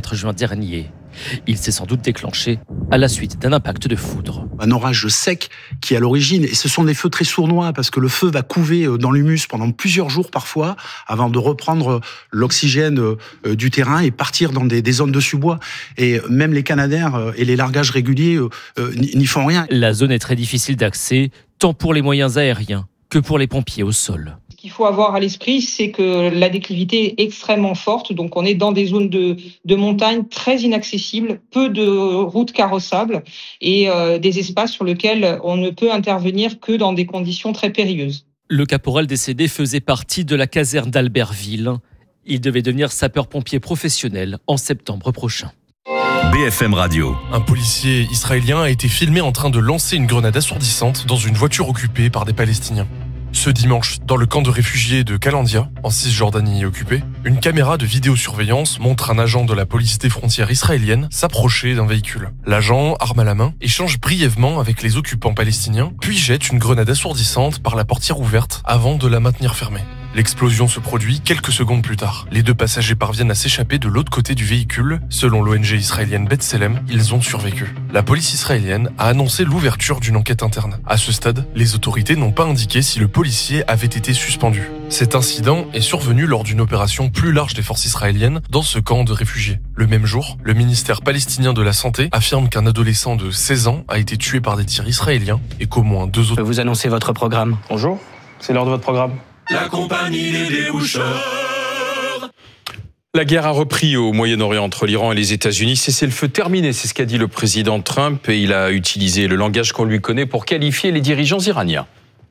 24 juin dernier. Il s'est sans doute déclenché à la suite d'un impact de foudre. Un orage sec qui est à l'origine, et ce sont des feux très sournois parce que le feu va couver dans l'humus pendant plusieurs jours parfois avant de reprendre l'oxygène du terrain et partir dans des zones de sous-bois. Et même les canadaires et les largages réguliers n'y font rien. La zone est très difficile d'accès, tant pour les moyens aériens que pour les pompiers au sol. Ce qu'il faut avoir à l'esprit, c'est que la déclivité est extrêmement forte. Donc, on est dans des zones de montagne très inaccessibles, peu de routes carrossables et des espaces sur lesquels on ne peut intervenir que dans des conditions très périlleuses. Le caporal décédé faisait partie de la caserne d'Albertville. Il devait devenir sapeur-pompier professionnel en septembre prochain. BFM Radio. Un policier israélien a été filmé en train de lancer une grenade assourdissante dans une voiture occupée par des Palestiniens. Ce dimanche, dans le camp de réfugiés de Kalandia, en Cisjordanie occupée, une caméra de vidéosurveillance montre un agent de la police des frontières israélienne s'approcher d'un véhicule. L'agent, arme à la main, échange brièvement avec les occupants palestiniens, puis jette une grenade assourdissante par la portière ouverte avant de la maintenir fermée. L'explosion se produit quelques secondes plus tard. Les deux passagers parviennent à s'échapper de l'autre côté du véhicule. Selon l'ONG israélienne B'Tselem, ils ont survécu. La police israélienne a annoncé l'ouverture d'une enquête interne. À ce stade, les autorités n'ont pas indiqué si le policier avait été suspendu. Cet incident est survenu lors d'une opération plus large des forces israéliennes dans ce camp de réfugiés. Le même jour, le ministère palestinien de la Santé affirme qu'un adolescent de 16 ans a été tué par des tirs israéliens et qu'au moins 2 autres... Vous annoncez votre programme. Bonjour, c'est l'heure de votre programme. La compagnie des déboucheurs. La guerre a repris au Moyen-Orient entre l'Iran et les États-Unis. Cessez-le-feu terminé, c'est ce qu'a dit le président Trump et il a utilisé le langage qu'on lui connaît pour qualifier les dirigeants iraniens.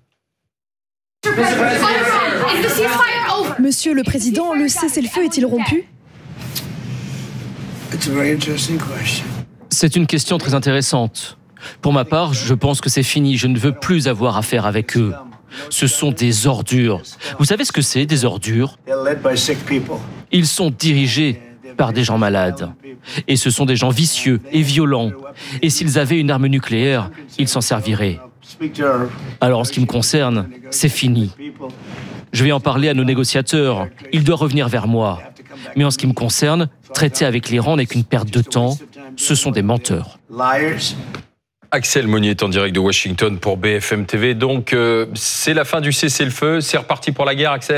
Monsieur le Président, le cessez-le-feu est-il rompu ? C'est une question très intéressante. Pour ma part, je pense que c'est fini. Je ne veux plus avoir affaire avec eux. Ce sont des ordures. Vous savez ce que c'est, des ordures ? Ils sont dirigés par des gens malades. Et ce sont des gens vicieux et violents. Et s'ils avaient une arme nucléaire, ils s'en serviraient. Alors en ce qui me concerne, c'est fini. Je vais en parler à nos négociateurs. Il doit revenir vers moi. Mais en ce qui me concerne, traiter avec l'Iran n'est qu'une perte de temps. Ce sont des menteurs. Axel Monnier est en direct de Washington pour BFM TV. Donc, c'est la fin du cessez-le-feu. C'est reparti pour la guerre, Axel ?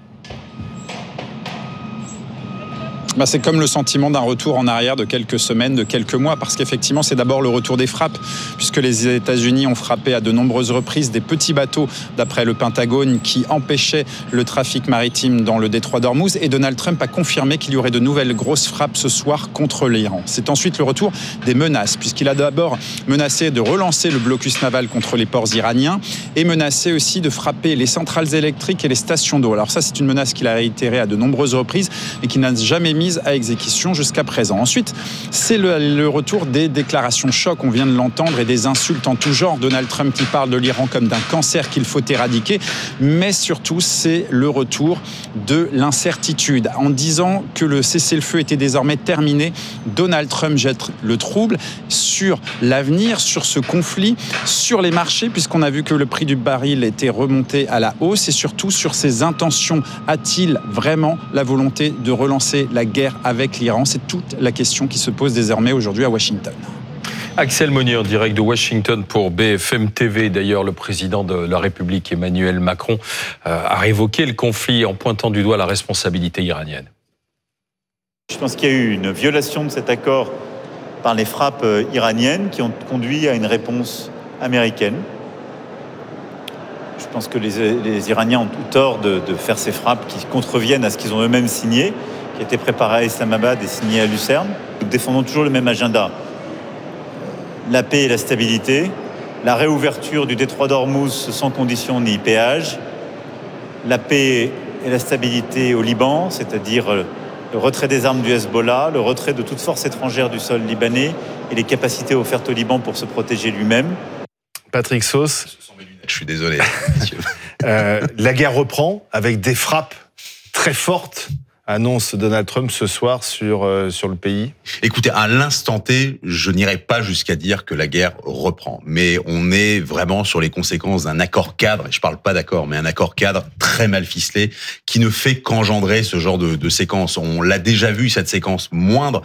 C'est comme le sentiment d'un retour en arrière de quelques semaines, de quelques mois, parce qu'effectivement, c'est d'abord le retour des frappes, puisque les États-Unis ont frappé à de nombreuses reprises des petits bateaux, d'après le Pentagone, qui empêchaient le trafic maritime dans le détroit d'Ormuz, et Donald Trump a confirmé qu'il y aurait de nouvelles grosses frappes ce soir contre l'Iran. C'est ensuite le retour des menaces, puisqu'il a d'abord menacé de relancer le blocus naval contre les ports iraniens, et menacé aussi de frapper les centrales électriques et les stations d'eau. Alors ça, c'est une menace qu'il a réitérée à de nombreuses reprises, et qui n'a jamais mis à exécution jusqu'à présent. Ensuite, c'est le retour des déclarations choc, on vient de l'entendre, et des insultes en tout genre. Donald Trump qui parle de l'Iran comme d'un cancer qu'il faut éradiquer, mais surtout, c'est le retour de l'incertitude. En disant que le cessez-le-feu était désormais terminé, Donald Trump jette le trouble sur l'avenir, sur ce conflit, sur les marchés, puisqu'on a vu que le prix du baril était remonté à la hausse, et surtout sur ses intentions. A-t-il vraiment la volonté de relancer la guerre avec l'Iran ? C'est toute la question qui se pose désormais aujourd'hui à Washington. Axel Monnier en direct de Washington pour BFM TV. D'ailleurs, le président de la République, Emmanuel Macron, a évoqué le conflit en pointant du doigt la responsabilité iranienne. Je pense qu'il y a eu une violation de cet accord par les frappes iraniennes qui ont conduit à une réponse américaine. Je pense que les Iraniens ont tout tort de faire ces frappes qui contreviennent à ce qu'ils ont eux-mêmes signé, qui a été préparé à Islamabad et signé à Lucerne. Nous défendons toujours le même agenda. La paix et la stabilité, la réouverture du détroit d'Ormuz sans condition ni péage, la paix et la stabilité au Liban, c'est-à-dire le retrait des armes du Hezbollah, le retrait de toute force étrangère du sol libanais et les capacités offertes au Liban pour se protéger lui-même. Patrick Sauce. Je suis désolé. La guerre reprend avec des frappes très fortes, annonce Donald Trump ce soir sur le pays. Écoutez, à l'instant T, je n'irai pas jusqu'à dire que la guerre reprend. Mais on est vraiment sur les conséquences d'un accord cadre, et je parle pas d'accord, mais un accord cadre très mal ficelé, qui ne fait qu'engendrer ce genre de séquence. On l'a déjà vu, cette séquence moindre,